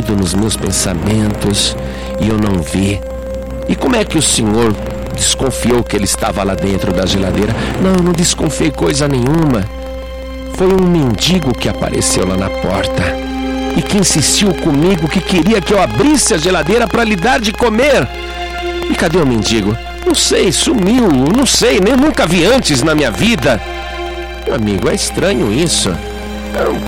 perdido nos meus pensamentos e eu não vi. E como é que o senhor desconfiou que ele estava lá dentro da geladeira? Não, eu não desconfiei coisa nenhuma. Foi um mendigo que apareceu lá na porta e que insistiu comigo que queria que eu abrisse a geladeira para lhe dar de comer. E cadê o mendigo? Não sei, sumiu, não sei, nem nunca vi antes na minha vida. Meu amigo, é estranho isso.